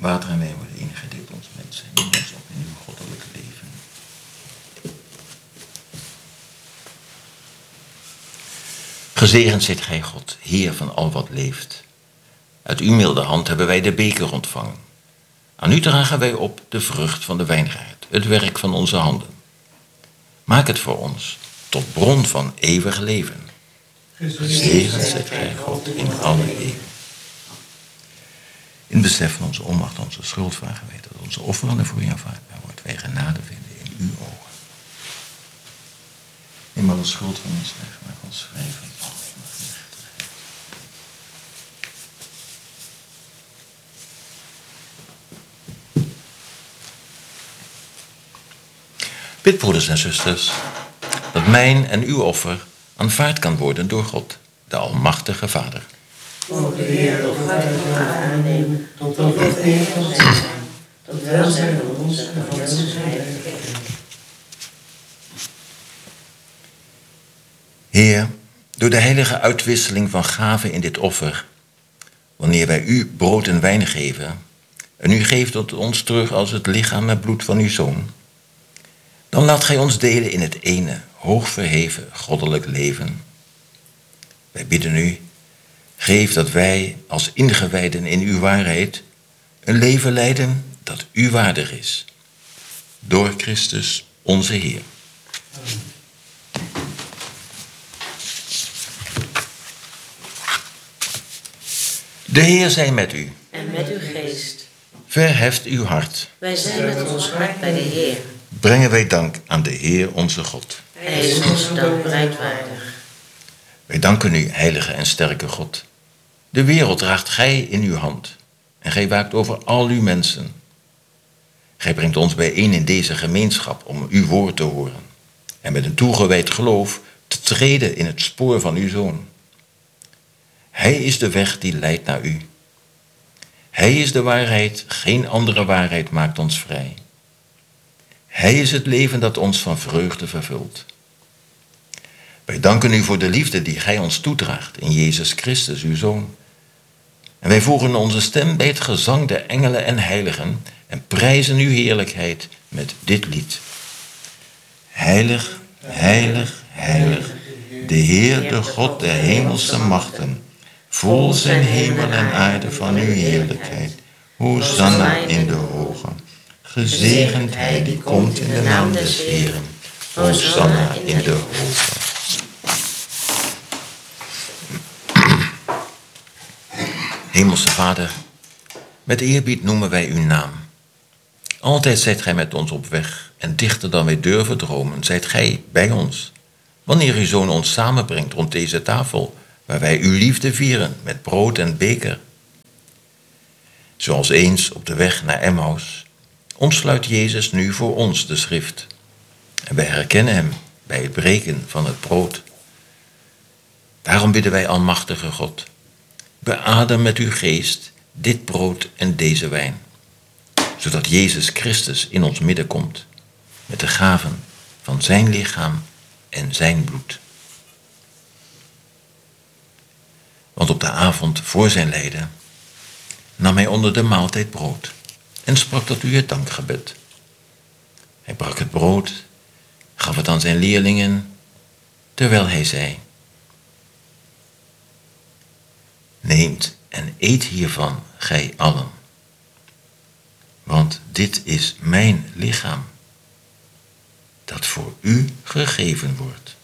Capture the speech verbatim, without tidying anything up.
Water en wijn worden ingedeeld ons mensen. Neem ons op in uw goddelijke leven. Gezegend zijt gij, God, Heer van al wat leeft. Uit uw milde hand hebben wij de beker ontvangen. Aan u dragen wij op de vrucht van de wijngaard, het werk van onze handen. Maak het voor ons tot bron van eeuwig leven. Gezegend zijt gij, God, in alle eeuwen. In besef van onze onmacht, onze schuld vragen wij dat onze offerande voor u aanvaardbaar wordt. Wij genade vinden in uw ogen. Neem alle schuld van ons weg, maak ons vrij van alle ongerechtigheid. Bid, broeders en zusters, dat mijn en uw offer aanvaard kan worden door God, de Almachtige Vader. Mogen de Heer de offer aannemen, tot lof en eer van zijn naam, tot welzijn van ons en van zijn heilige kerk. Heer, door de heilige uitwisseling van gaven in dit offer, wanneer wij u brood en wijn geven, en u geeft het ons terug als het lichaam en bloed van uw Zoon, dan laat gij ons delen in het ene, hoogverheven, goddelijk leven. Wij bidden u, geef dat wij als ingewijden in uw waarheid een leven leiden dat u waardig is. Door Christus onze Heer. Amen. De Heer zij met u. En met uw geest. Verheft uw hart. Wij zijn met ons hart bij de Heer. Brengen wij dank aan de Heer onze God. Hij is ons dank bereidwaardig. Wij danken u, heilige en sterke God. De wereld draagt gij in uw hand. En gij waakt over al uw mensen. Gij brengt ons bijeen in deze gemeenschap om uw woord te horen. En met een toegewijd geloof te treden in het spoor van uw Zoon. Hij is de weg die leidt naar u. Hij is de waarheid, geen andere waarheid maakt ons vrij. Hij is het leven dat ons van vreugde vervult. Wij danken u voor de liefde die gij ons toedraagt in Jezus Christus, uw Zoon. En wij voegen onze stem bij het gezang der engelen en heiligen en prijzen uw heerlijkheid met dit lied. Heilig, heilig, heilig, de Heer, de God der hemelse machten, vol zijn hemel en aarde van uw heerlijkheid. Hosanna in de hogen. Gezegend hij die komt in de naam des Heeren. Hosanna in de hogen. Hemelse Vader, met eerbied noemen wij uw naam. Altijd zijt gij met ons op weg en dichter dan wij durven dromen, zijt gij bij ons. Wanneer uw Zoon ons samenbrengt rond deze tafel, waar wij uw liefde vieren met brood en beker. Zoals eens op de weg naar Emmaus, ontsluit Jezus nu voor ons de schrift. En wij herkennen hem bij het breken van het brood. Daarom bidden wij, almachtige God, beadem met uw geest dit brood en deze wijn, zodat Jezus Christus in ons midden komt, met de gaven van zijn lichaam en zijn bloed. Want op de avond voor zijn lijden nam hij onder de maaltijd brood en sprak tot u het dankgebed. Hij brak het brood, gaf het aan zijn leerlingen, terwijl hij zei: neemt en eet hiervan, gij allen, want dit is mijn lichaam, dat voor u gegeven wordt.